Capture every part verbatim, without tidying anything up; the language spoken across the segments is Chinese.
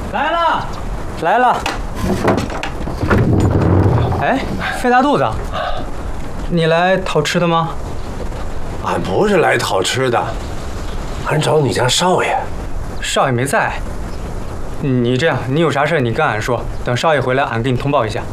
来了，来了。哎，费大肚子，你来讨吃的吗？ 俺不是来讨吃的，俺找你家少爷。 少爷没在。你这样，你有啥事你跟俺说，等少爷回来，俺给你通报一下。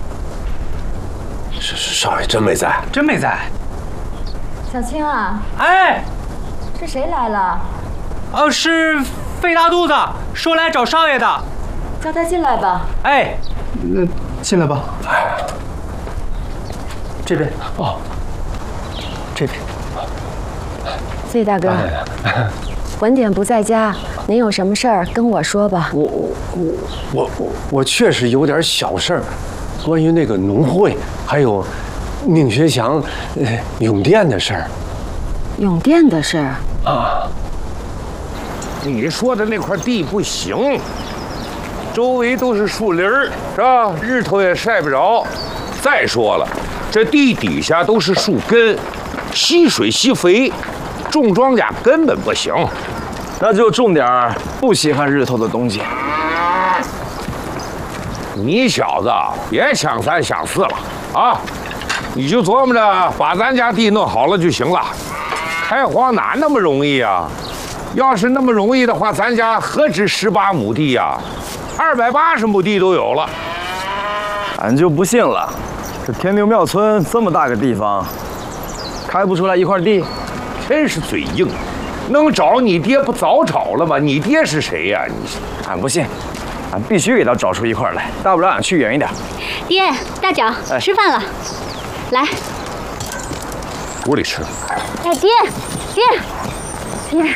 是是，少爷真没在， 真没在。 小青啊， 哎， 是谁来了？ 哦，是费大肚子，说来找少爷的。 叫他进来吧。 哎，那进来吧。哎，这边哦，这边。 费大哥，文典不在家，您有什么事儿跟我说吧。 我我我我我确实有点小事儿，关于那个农会，还有宁学祥、呃、永店的事儿。 永店的事儿啊。 你说的那块地不行，周围都是树林儿，是吧？日头也晒不着。再说了，这地底下都是树根，吸水吸肥。种庄稼根本不行， 那就种点不稀罕日头的东西。 你小子别想三想四了啊！你就琢磨着把咱家地弄好了就行了。开荒哪那么容易啊？要是那么容易的话，咱家何止十八亩地呀，二百八十亩地都有了。 俺就不信了，这天牛庙村这么大个地方，开不出来一块地。 真是嘴硬，能找你爹不早找了吗？你爹是谁呀？你俺不信，俺必须给他找出一块来，大不了俺去远一点。 爹，大脚，哎、吃饭了，来， 屋里吃。 哎，爹，爹，爹，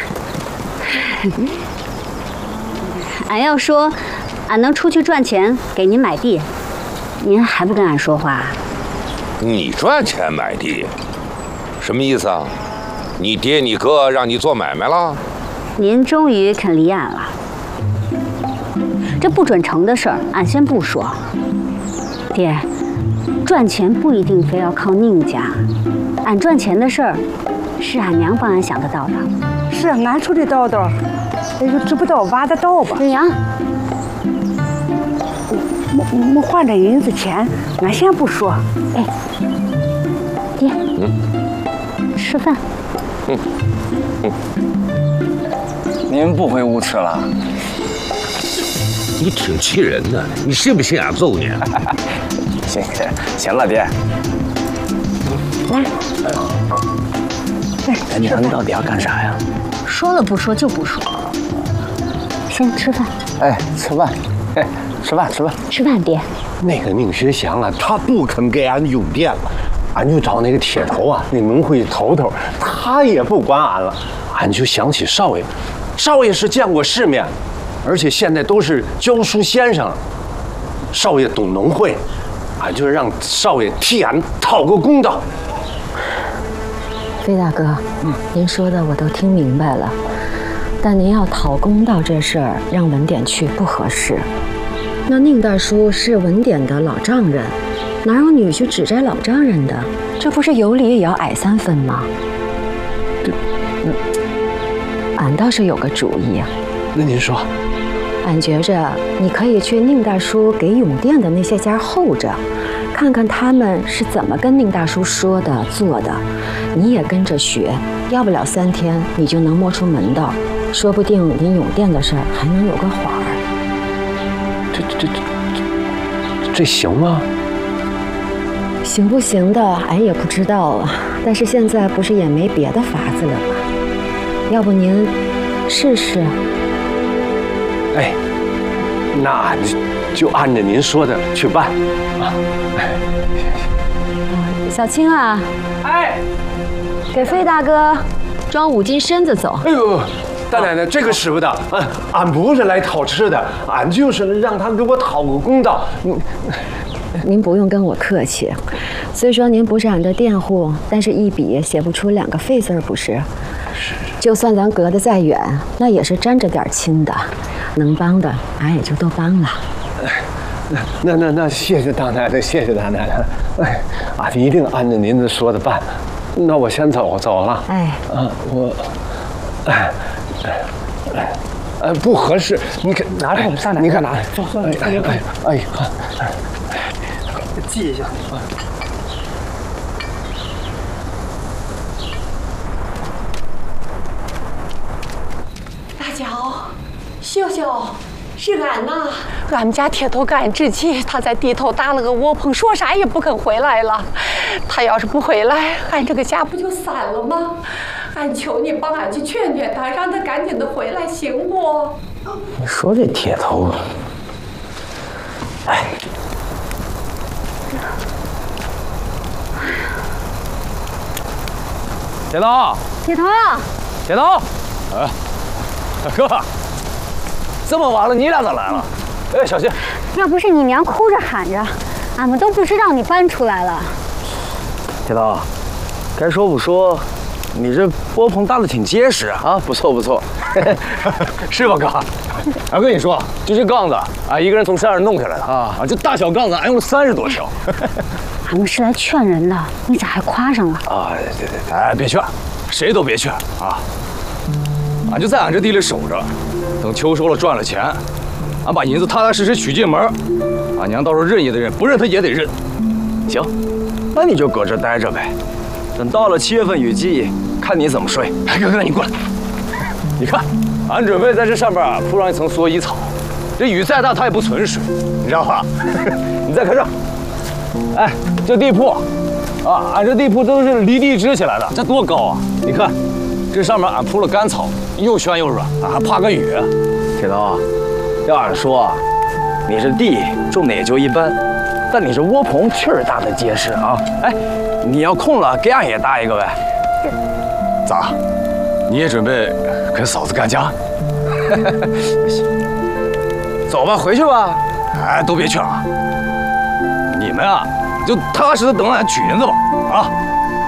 俺要说，俺能出去赚钱给您买地，您还不跟俺说话？ 你赚钱买地，什么意思啊？你爹你哥让你做买卖了？ 您终于肯理俺了。这不准成的事儿，俺先不说。爹，赚钱不一定非要靠宁家，俺赚钱的事儿，是俺娘帮俺想得到的。 是俺出的道道，也就知不道挖得到吧。 娘， 没没换这银子钱，俺先不说。 哎，爹，嗯，吃饭。嗯嗯，您不回屋吃了？ 你挺气人的，你信不信俺揍你？ 行行了，爹。 来， 咱娘到底要干啥呀？ 说了不说就不说。先吃饭。 哎，吃饭。哎，吃饭吃饭吃饭，爹。 那个宁学祥啊，他不肯给俺永店了。俺就找那个铁头啊，那农会头头，他也不管俺了。俺就想起少爷，少爷是见过世面，而且现在都是教书先生。少爷懂农会，俺就让少爷替俺讨个公道。 费大哥，嗯，您说的我都听明白了，但您要讨公道这事儿，让文典去不合适。那宁大叔是文典的老丈人。哪有女婿指摘老丈人的？这不是有理也要矮三分吗？这，嗯，俺倒是有个主意啊。 那您说？ 俺觉着你可以去宁大叔给永店的那些家候着，看看他们是怎么跟宁大叔说的做的，你也跟着学，要不了三天你就能摸出门道，说不定您永店的事儿还能有个缓儿。 这这这这这行吗？ 行不行的，俺也不知道啊。但是现在不是也没别的法子了吗？要不您试试？ 哎，那俺就按照您说的去办啊。哎， 小青啊， 哎， 给费大哥装五斤参子走。 哎呦，大奶奶，这个使不得，俺俺不是来讨吃的，俺就是让他给我讨个公道。嗯。 您不用跟我客气，虽说您不是俺的佃户，但是一笔写不出两个废字儿，不是？是。就算咱隔得再远，那也是沾着点亲的，能帮的俺也就都帮了。 那那那，谢谢大奶奶，谢谢大奶奶。哎，俺一定按照您的说的办。那我先走走了。 哎， 啊，我，哎，哎， 呃，不合适。你看， 拿着，大奶， 你看拿，算算了， 哎哎哎，哎， 记一下。 大脚，秀秀，是俺呐！俺们家铁头赶志气，他在地头搭了个窝棚，说啥也不肯回来了。他要是不回来，俺这个家不就散了吗？俺求你帮俺去劝劝他，让他赶紧的回来，行不？ 你说这铁头，哎， 铁头， 铁头， 铁头，哎，哥，这么晚了，你俩咋来了？哎，小心！ 要不是你娘哭着喊着，俺们都不知道你搬出来了。 铁头，该说不说，你这窝棚搭的挺结实啊，啊，不错不错，是吧，哥？俺跟你说，就这杠子，俺一个人从山上弄下来的啊啊，这大小杠子，俺用了三十多条。 俺们是来劝人的，你咋还夸上了？ 啊，对对，哎，别劝，谁都别劝啊！俺就在俺这地里守着，等秋收了赚了钱，俺把银子踏踏实实取进门。俺娘到时候认也得认，不认她也得认。行，那你就搁这待着呗。等到了七月份雨季，看你怎么睡。哎，哥哥，你过来，你看，俺准备在这上边啊铺上一层蓑衣草，这雨再大它也不存水，你知道吧？你再看这，哎，这地铺，啊，俺这地铺都是离地支起来的，这多高啊！你看，这上面俺铺了干草，又暄又软，俺还怕个雨。铁头，要俺说，你这地种的也就一般，但你这窝棚确实搭的结实啊！哎，你要空了给俺也搭一个呗。咋？你也准备跟嫂子干架？走吧，回去吧。哎，都别劝啊！你们啊，就踏实的等俺取银子吧。啊，